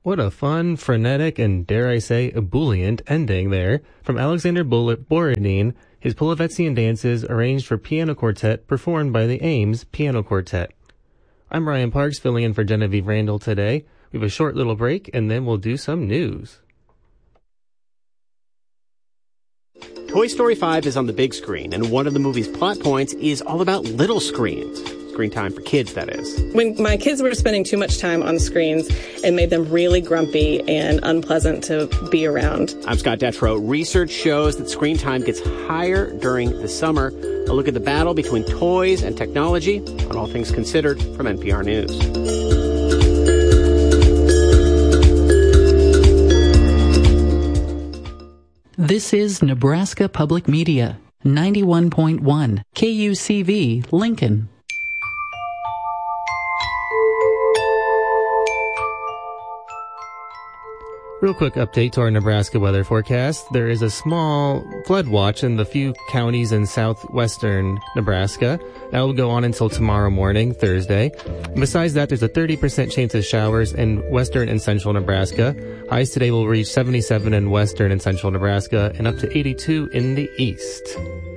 What a fun, frenetic, and dare I say, ebullient ending there from Alexander Borodin, his Polovetzian dances arranged for piano quartet performed by the Ames Piano Quartet. I'm Ryan Parks filling in for Genevieve Randall today. We have a short little break and then we'll do some news. Toy Story 5 is on the big screen, and one of the movie's plot points is all about little screens. Screen time for kids, that is. When my kids were spending too much time on screens, it made them really grumpy and unpleasant to be around. I'm Scott Detrow. Research shows that screen time gets higher during the summer. A look at the battle between toys and technology on All Things Considered from NPR News. This is Nebraska Public Media, 91.1 KUCV, Lincoln. Real quick update to our Nebraska weather forecast. There is a small flood watch in the few counties in southwestern Nebraska. That will go on until tomorrow morning, Thursday. Besides that, there's a 30% chance of showers in western and central Nebraska. Highs today will reach 77 in western and central Nebraska and up to 82 in the east.